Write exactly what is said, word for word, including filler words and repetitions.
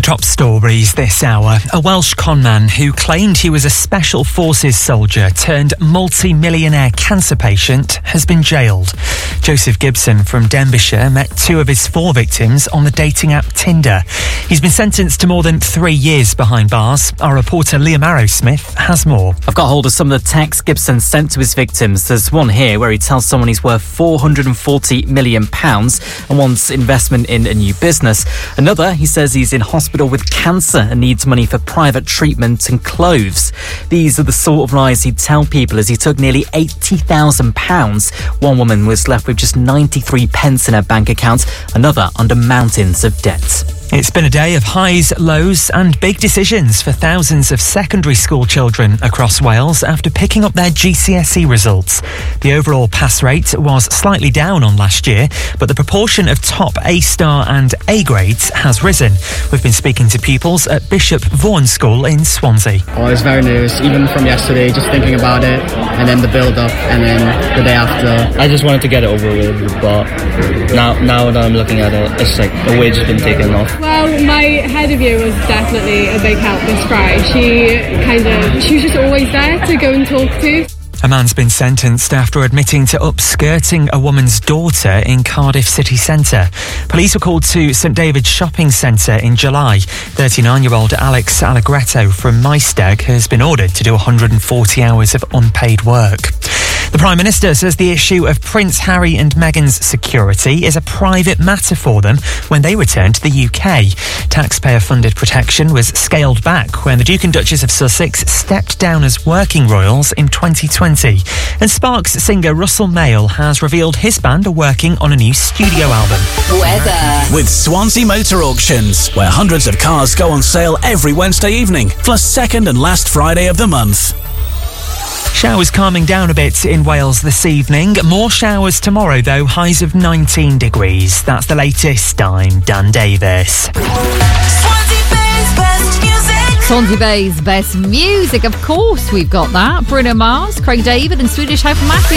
Top stories this hour. A Welsh conman who claimed he was a Special Forces soldier turned multi-millionaire cancer patient has been jailed. Joseph Gibson from Denbighshire met two of his four victims on the dating app Tinder. He's been sentenced to more than three years behind bars. Our reporter Liam Arrowsmith has more. I've got hold of some of the texts Gibson sent to his victims. There's one here where he tells someone he's worth four hundred forty million pounds and wants investment in a new business. Another, he says he's in hospital with cancer and needs money for private treatment and clothes. These are the sort of lies he'd tell people as he took nearly eighty thousand pounds. One woman was left with just ninety-three pence in her bank account, another under mountains of debt. It's been a day of highs, lows and big decisions for thousands of secondary school children across Wales after picking up their G C S E results. The overall pass rate was slightly down on last year, but the proportion of top A-star and A grades has risen. We've been speaking to pupils at Bishop Vaughan School in Swansea. I was very nervous, even from yesterday, just thinking about it, and then the build-up, and then the day after. I just wanted to get it over with, but now, now that I'm looking at it, it's like the weight's been taken off. Well, my head of year was definitely a big help this Fry. She kind of, she was just always there to go and talk to. A man's been sentenced after admitting to upskirting a woman's daughter in Cardiff city centre. Police were called to St David's shopping centre in July. thirty-nine-year-old Alex Allegretto from Maesteg has been ordered to do one hundred forty hours of unpaid work. The Prime Minister says the issue of Prince Harry and Meghan's security is a private matter for them when they return to the U K. Taxpayer-funded protection was scaled back when the Duke and Duchess of Sussex stepped down as working royals in twenty twenty. And Sparks singer Russell Mail has revealed his band are working on a new studio album. Weather. With Swansea Motor Auctions, where hundreds of cars go on sale every Wednesday evening, plus second and last Friday of the month. Showers calming down a bit in Wales this evening. More showers tomorrow, though. Highs of nineteen degrees. That's the latest. I'm Dan Davis. Swansea Bay's best music. Swansea Bay's best music. Of course, we've got that. Bruno Mars, Craig David and Swedish House Mafia.